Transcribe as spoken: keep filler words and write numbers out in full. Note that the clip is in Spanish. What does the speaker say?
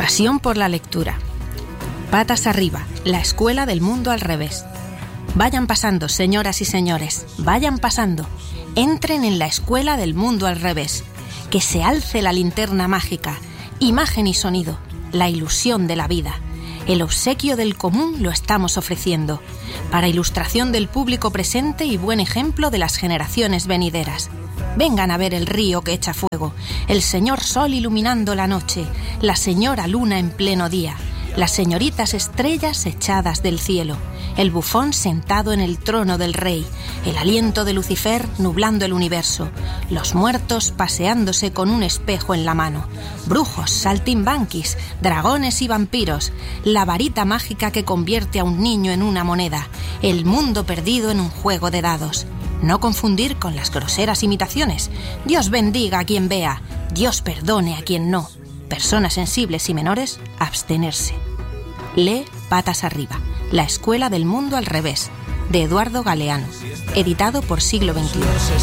Pasión por la lectura. Patas arriba, la escuela del mundo al revés. Vayan pasando, señoras y señores, vayan pasando. Entren en la escuela del mundo al revés. Que se alce la linterna mágica, imagen y sonido, la ilusión de la vida. El obsequio del común lo estamos ofreciendo, para ilustración del público presente y buen ejemplo de las generaciones venideras. Vengan a ver el río que echa fuego, el señor sol iluminando la noche, la señora luna en pleno día, las señoritas estrellas echadas del cielo, el bufón sentado en el trono del rey, el aliento de Lucifer nublando el universo, los muertos paseándose con un espejo en la mano, brujos, saltimbanquis, dragones y vampiros, la varita mágica que convierte a un niño en una moneda, el mundo perdido en un juego de dados. No confundir con las groseras imitaciones. Dios bendiga a quien vea, Dios perdone a quien no. Personas sensibles y menores, abstenerse. Lee Patas arriba, la escuela del mundo al revés, de Eduardo Galeano, editado por Siglo veintiuno.